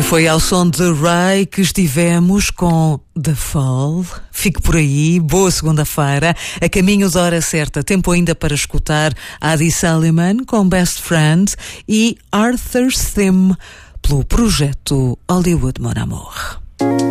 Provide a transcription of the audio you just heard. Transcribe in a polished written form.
Foi ao som de Ray que estivemos com The Fall. Fique por aí, boa segunda-feira. A caminho da hora certa, tempo ainda para escutar Adi Suleiman com Best Friend e Arthur's Theme pelo projeto Hollywood Mon Amour.